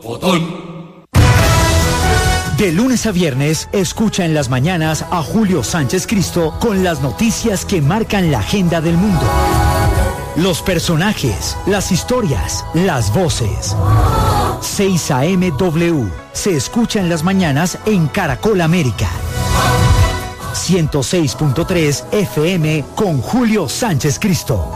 De lunes a viernes, escucha en las mañanas a Julio Sánchez Cristo con las noticias que marcan la agenda del mundo. Los personajes, las historias, las voces. 6 AM W. Se escucha en las mañanas en Caracol América. 106.3 FM con Julio Sánchez Cristo.